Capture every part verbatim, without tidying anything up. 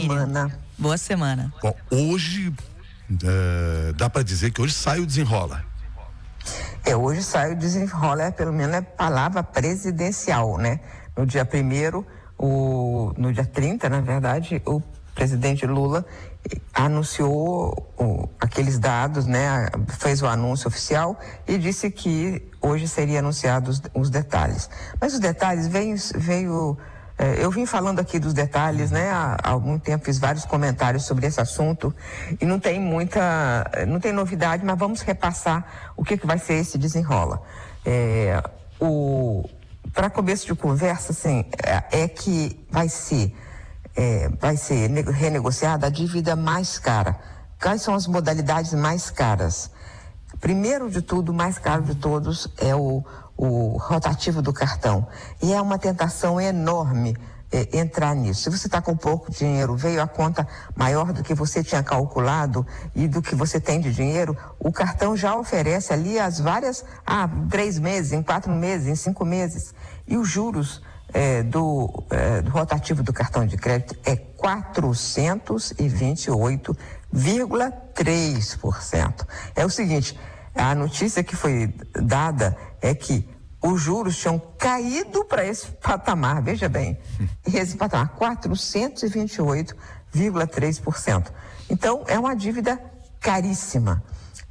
semana. Boa semana. Bom, hoje, é, dá para dizer que hoje sai o desenrola. É, hoje sai o desenrola, é, pelo menos é palavra presidencial, né? No dia primeiro, o, no dia trinta, na verdade, o presidente Lula anunciou o, aqueles dados, né? Fez o anúncio oficial e disse que hoje seriam anunciados os, os detalhes. Mas os detalhes veio, veio é, eu vim falando aqui dos detalhes, né? Há, há algum tempo fiz vários comentários sobre esse assunto e não tem muita, não tem novidade, mas vamos repassar o que, que vai ser esse desenrola. É, o para começo de conversa, assim, é, é que vai ser É, vai ser renegociada a dívida mais cara. Quais são as modalidades mais caras? Primeiro de tudo, o mais caro de todos é o, o rotativo do cartão. E é uma tentação enorme é, entrar nisso. Se você está com pouco dinheiro, veio a conta maior do que você tinha calculado e do que você tem de dinheiro, o cartão já oferece ali as várias, ah, três meses, em quatro meses, em cinco meses. E os juros É, do, é, do rotativo do cartão de crédito é quatrocentos e vinte e oito vírgula três por cento. É o seguinte, a notícia que foi dada é que os juros tinham caído para esse patamar, veja bem, esse patamar, quatrocentos e vinte e oito vírgula três por cento. Então, é uma dívida caríssima.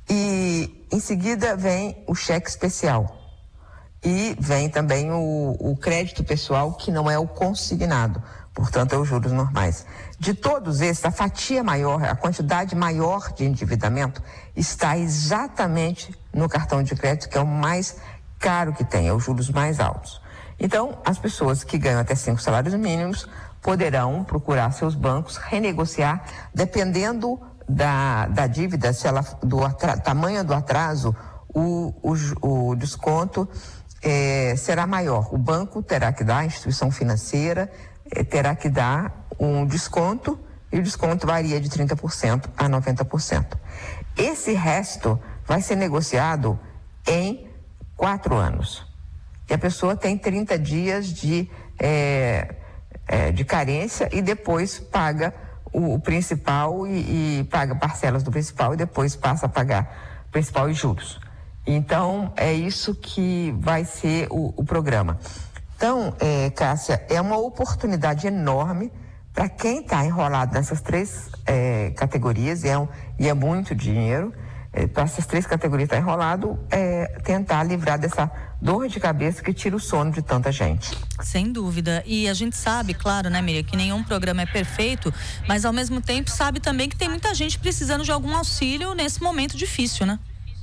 E em seguida vem o cheque especial. E vem também o, o crédito pessoal, que não é o consignado, portanto é os juros normais. De todos esses, a fatia maior, a quantidade maior de endividamento está exatamente no cartão de crédito, que é o mais caro que tem, é os juros mais altos. Então, as pessoas que ganham até cinco salários mínimos poderão procurar seus bancos, renegociar, dependendo da, da dívida, se ela, do atra, tamanho do atraso, o, o, o desconto É, será maior. O banco terá que dar, a instituição financeira é, terá que dar um desconto, e o desconto varia de trinta por cento a noventa por cento. Esse resto vai ser negociado em quatro anos. E a pessoa tem trinta dias de, é, é, de carência e depois paga o, o principal e, e paga parcelas do principal e depois passa a pagar principal e juros. Então, é isso que vai ser o, o programa. Então, é, Cássia, é uma oportunidade enorme para quem está enrolado nessas três é, categorias, e é, um, e é muito dinheiro, é, para essas três categorias estar tá enrolado, é, tentar livrar dessa dor de cabeça que tira o sono de tanta gente. Sem dúvida. E a gente sabe, claro, né, Miriam, que nenhum programa é perfeito, mas ao mesmo tempo sabe também que tem muita gente precisando de algum auxílio nesse momento difícil, né?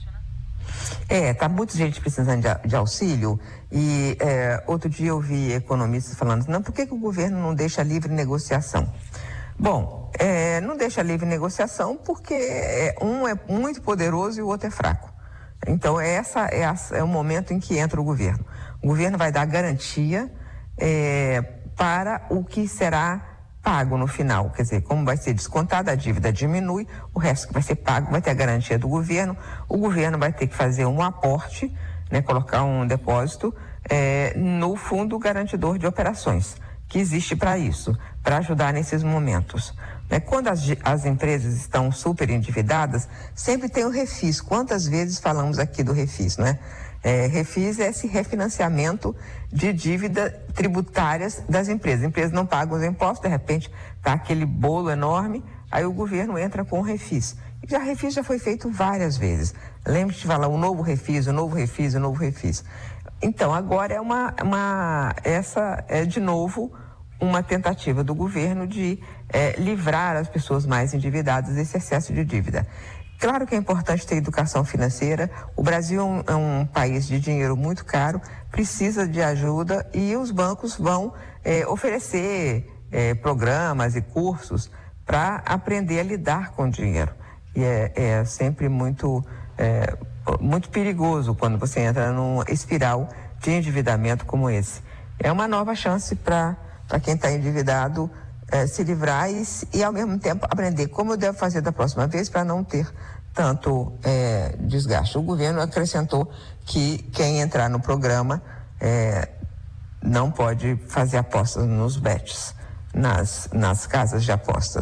É, tá muita gente precisando de, de auxílio e é, outro dia eu vi economistas falando, não, por que, que o governo não deixa livre negociação? Bom, é, não deixa livre negociação porque é, um é muito poderoso e o outro é fraco. Então essa é, a, é o momento em que entra o governo. O governo vai dar garantia é, para o que será pago no final, quer dizer, como vai ser descontada, a dívida diminui, o resto que vai ser pago vai ter a garantia do governo, o governo vai ter que fazer um aporte, né, colocar um depósito é, no fundo garantidor de operações, que existe para isso, para ajudar nesses momentos. Né? Quando as, as empresas estão super endividadas, sempre tem o refis. Quantas vezes falamos aqui do refis, né? É, refis é esse refinanciamento de dívida tributárias das empresas. As empresas não pagam os impostos, de repente está aquele bolo enorme, aí o governo entra com o refis. E já refis já foi feito várias vezes. Lembre-se de falar o novo refis, o novo refis, o novo refis. Então agora é uma, uma essa é de novo uma tentativa do governo de é, livrar as pessoas mais endividadas desse excesso de dívida. Claro que é importante ter educação financeira. O Brasil é um, é um país de dinheiro muito caro, precisa de ajuda e os bancos vão é, oferecer é, programas e cursos para aprender a lidar com o dinheiro. E é, é sempre muito, é, muito perigoso quando você entra numa espiral de endividamento como esse. É uma nova chance para para quem está endividado é, se livrar e, e ao mesmo tempo aprender como eu devo fazer da próxima vez para não ter tanto é, desgaste. O governo acrescentou que quem entrar no programa é, não pode fazer apostas nos bets, nas, nas casas de apostas.